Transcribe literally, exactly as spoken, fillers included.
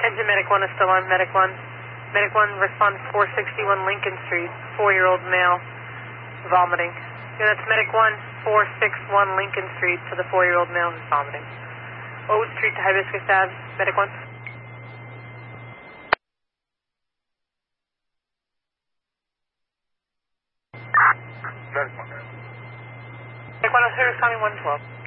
Engine Medic one is still on. Medic one. Medic one, respond four sixty-one Lincoln Street. Four-year-old male vomiting. Yeah, that's Medic one, four sixty-one Lincoln Street to the four-year-old male who's vomiting. Ode Street to Hibiscus Ave. Medic one. Medic one. Medic one, oh three, responding one twelve.